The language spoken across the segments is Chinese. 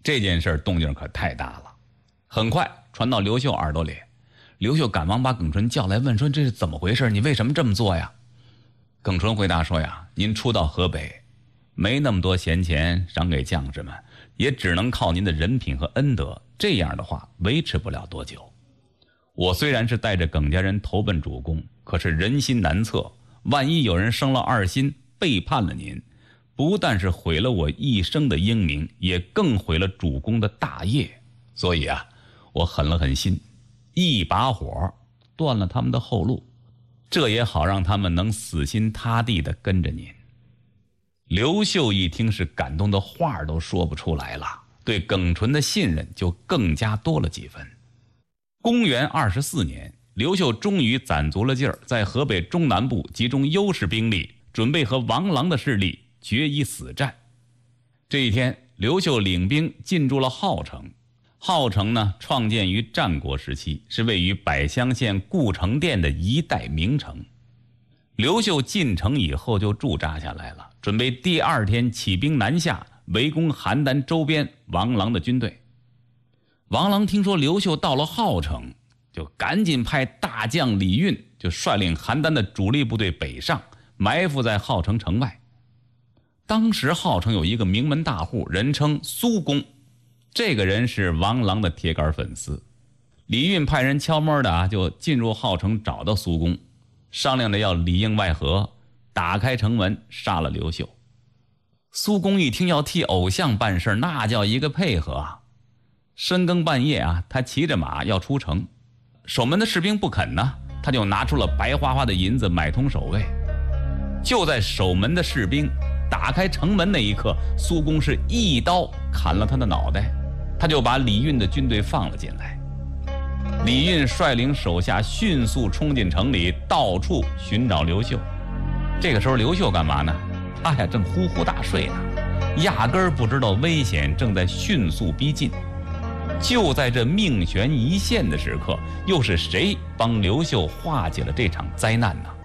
这件事动静可太大了，很快传到刘秀耳朵里。刘秀赶忙把耿纯叫来问说，这是怎么回事？你为什么这么做呀？耿纯回答说呀，您初到河北，没那么多闲钱赏给将士们，也只能靠您的人品和恩德，这样的话维持不了多久。我虽然是带着耿家人投奔主公，可是人心难测，万一有人生了二心，背叛了您，不但是毁了我一生的英名，也更毁了主公的大业。所以啊，我狠了狠心，一把火断了他们的后路，这也好让他们能死心塌地地跟着您。刘秀一听是感动的话都说不出来了，对耿纯的信任就更加多了几分。公元24年，刘秀终于攒足了劲儿，在河北中南部集中优势兵力，准备和王朗的势力决一死战。这一天，刘秀领兵进驻了郜城。郜城呢，创建于战国时期，是位于百乡县故城店的一代名城。刘秀进城以后就驻扎下来了，准备第二天起兵南下，围攻邯郸周边王朗的军队。王朗听说刘秀到了郜城，就赶紧派大将李运就率领邯郸的主力部队北上，埋伏在郜城城外。当时郜城有一个名门大户，人称苏公，这个人是王朗的铁杆粉丝。李运派人悄摸的就进入郜城，找到苏公，商量着要里应外合，打开城门杀了刘秀。苏公一听要替偶像办事，那叫一个配合啊！深更半夜啊，他骑着马要出城，守门的士兵不肯呢，他就拿出了白花花的银子买通守卫。就在守门的士兵打开城门那一刻，苏公是一刀砍了他的脑袋，他就把李运的军队放了进来。李运率领手下迅速冲进城里，到处寻找刘秀。这个时候刘秀干嘛呢？他呀正呼呼大睡呢，压根儿不知道危险正在迅速逼近。就在这命悬一线的时刻，又是谁帮刘秀化解了这场灾难呢？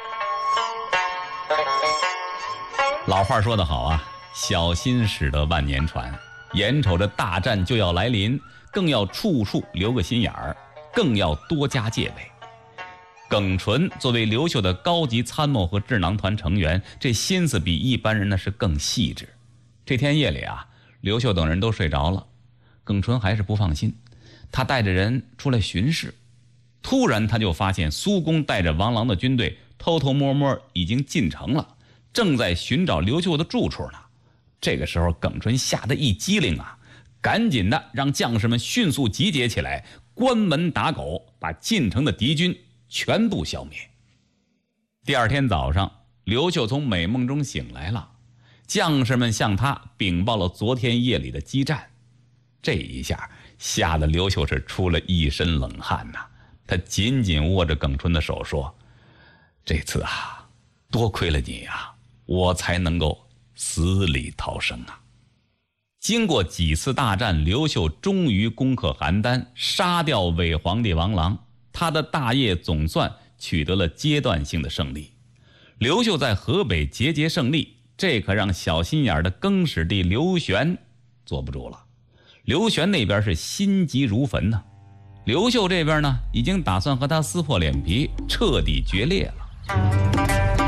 老话说得好啊，小心驶得万年船。眼瞅着大战就要来临，更要处处留个心眼儿，更要多加戒备。耿纯作为刘秀的高级参谋和智囊团成员，这心思比一般人呢是更细致。这天夜里啊，刘秀等人都睡着了，耿纯还是不放心，他带着人出来巡视。突然他就发现苏公带着王朗的军队偷偷摸摸已经进城了，正在寻找刘秀的住处呢。这个时候耿纯吓得一激灵啊，赶紧的让将士们迅速集结起来，关门打狗，把进城的敌军全部消灭。第二天早上，刘秀从美梦中醒来了，将士们向他禀报了昨天夜里的激战。这一下吓得刘秀是出了一身冷汗呐，他紧紧握着耿纯的手说，这次啊，多亏了你啊，我才能够死里逃生啊。经过几次大战，刘秀终于攻克邯郸，杀掉伪皇帝王朗，他的大业总算取得了阶段性的胜利。刘秀在河北节节胜利，这可让小心眼的更始帝刘玄坐不住了。刘玄那边是心急如焚呢，刘秀这边呢已经打算和他撕破脸皮，彻底决裂了。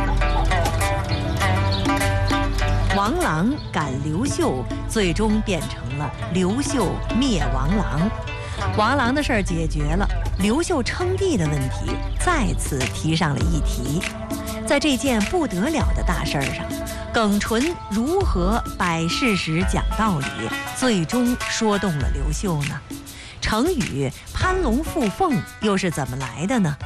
王朗赶刘秀，最终变成了刘秀灭王朗。王朗的事儿解决了，刘秀称帝的问题再次提上了议题。在这件不得了的大事儿上，耿纯如何摆事实讲道理，最终说动了刘秀呢？成语攀龙附凤又是怎么来的呢？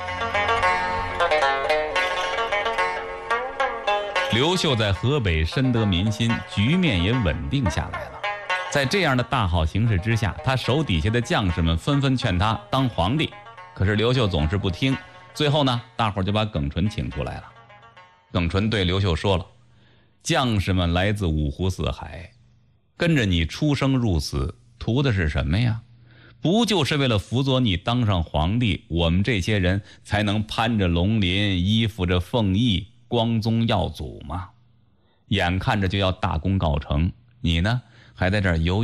刘秀在河北深得民心，局面也稳定下来了。在这样的大好形势之下，他手底下的将士们纷纷劝他当皇帝，可是刘秀总是不听。最后呢，大伙就把耿纯请出来了。耿纯对刘秀说了，将士们来自五湖四海，跟着你出生入死，图的是什么呀？不就是为了辅佐你当上皇帝，我们这些人才能攀着龙鳞，依附着凤翼，光宗耀祖吗？眼看着就要大功告成，你呢还在这儿犹豫